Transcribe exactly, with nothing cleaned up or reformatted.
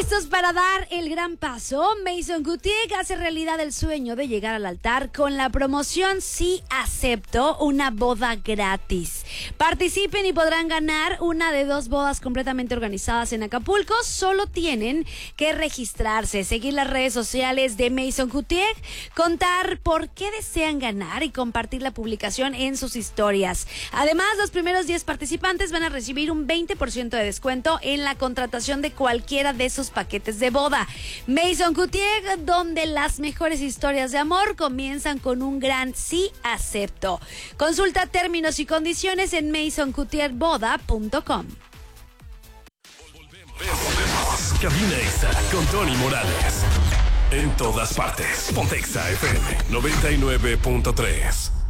¿Listos para dar el gran paso? Maison Couture hace realidad el sueño de llegar al altar con la promoción Sí Acepto, una boda gratis. Participen y podrán ganar una de dos bodas completamente organizadas en Acapulco. Solo tienen que registrarse, seguir las redes sociales de Maison Couture, contar por qué desean ganar y compartir la publicación en sus historias. Además, los primeros diez participantes van a recibir un veinte por ciento de descuento en la contratación de cualquiera de sus paquetes de boda. Maison Couture, donde las mejores historias de amor comienzan con un gran Sí Acepto. Consulta términos y condiciones en maison couture boda punto com. Cabina Exa con Tony Morales. En todas partes. Ponte Exa F M noventa y nueve punto tres.